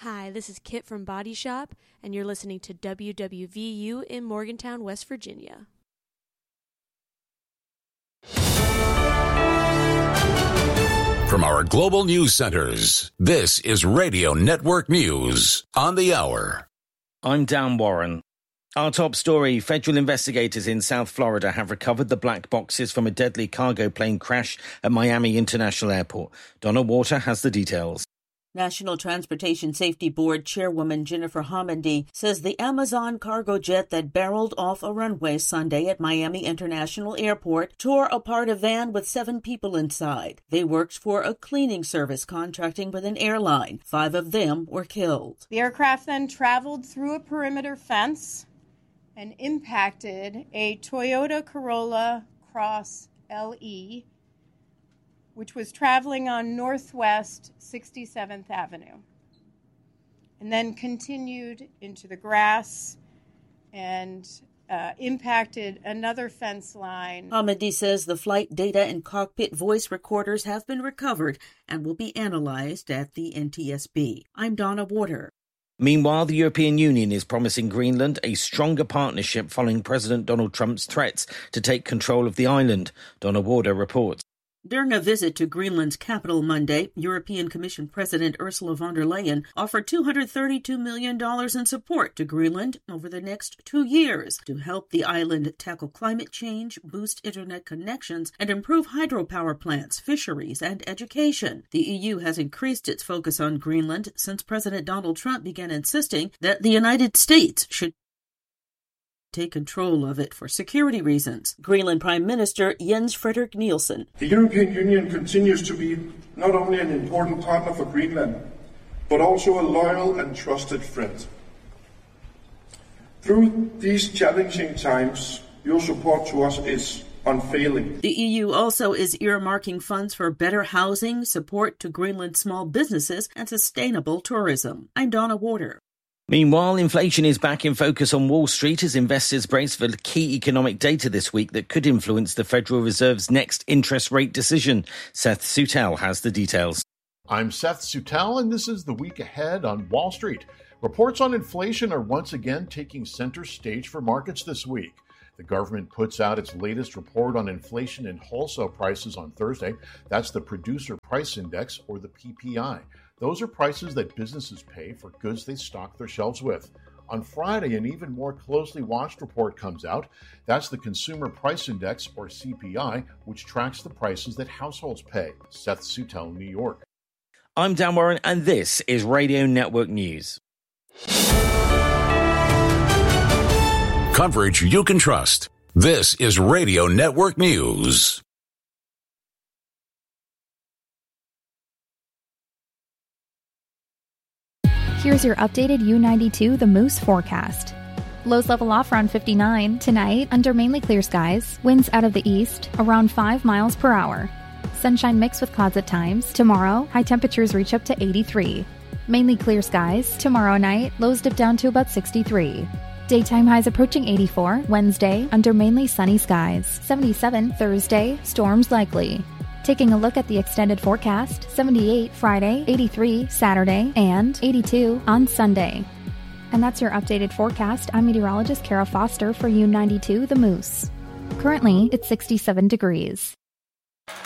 Hi, this is Kit from Body Shop, and you're listening to WWVU in Morgantown, West Virginia. From our global news centers, this is Radio Network News on the Hour. I'm Dan Warren. Our top story, federal investigators in South Florida have recovered the black boxes from a deadly cargo plane crash at Miami International Airport. Donna Water has the details. National Transportation Safety Board Chairwoman Jennifer Homendy says the Amazon cargo jet that barreled off a runway Sunday at Miami International Airport tore apart a van with 7 people inside. They worked for a cleaning service contracting with an airline. 5 of them were killed. The aircraft then traveled through a perimeter fence and impacted a Toyota Corolla Cross LE, which was traveling on Northwest 67th Avenue, and then continued into the grass and impacted another fence line. Homendy says the flight data and cockpit voice recorders have been recovered and will be analyzed at the NTSB. I'm Donna Water. Meanwhile, the European Union is promising Greenland a stronger partnership following President Donald Trump's threats to take control of the island. Donna Water reports. During a visit to Greenland's capital Monday, European Commission President Ursula von der Leyen offered $232 million in support to Greenland over the next 2 years to help the island tackle climate change, boost internet connections, and improve hydropower plants, fisheries, and education. The EU has increased its focus on Greenland since President Donald Trump began insisting that the United States should take control of it for security reasons. Greenland Prime Minister Jens Frederik Nielsen. The European Union continues to be not only an important partner for Greenland, but also a loyal and trusted friend. Through these challenging times, your support to us is unfailing. The EU also is earmarking funds for better housing, support to Greenland small businesses, and sustainable tourism. I'm Donna Water. Meanwhile, inflation is back in focus on Wall Street as investors brace for key economic data this week that could influence the Federal Reserve's next interest rate decision. Seth Sutel has the details. I'm Seth Sutel, and this is the week ahead on Wall Street. Reports on inflation are once again taking center stage for markets this week. The government puts out its latest report on inflation and wholesale prices on Thursday. That's the Producer Price Index, or the PPI. Those are prices that businesses pay for goods they stock their shelves with. On Friday, an even more closely watched report comes out. That's the Consumer Price Index, or CPI, which tracks the prices that households pay. Seth Sutel, New York. I'm Dan Warren, and this is Radio Network News. Coverage you can trust. This is Radio Network News. Here's your updated U92 The Moose forecast. Lows level off around 59. Tonight, under mainly clear skies. Winds out of the east, around 5 miles per hour. Sunshine mixed with clouds at times. Tomorrow, high temperatures reach up to 83. Mainly clear skies. Tomorrow night, lows dip down to about 63. Daytime highs approaching 84. Wednesday, under mainly sunny skies. 77. Thursday, storms likely. Taking a look at the extended forecast, 78 Friday, 83 Saturday, and 82 on Sunday. And that's your updated forecast. I'm meteorologist Kara Foster for U92 The Moose. Currently, it's 67 degrees.